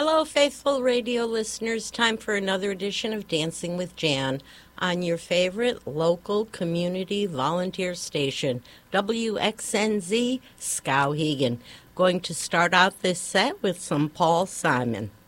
Hello, faithful radio listeners. Time for another edition of Dancing with Jan on your favorite local community volunteer station, WXNZ Skowhegan. Going to start out this set with some Paul Simon.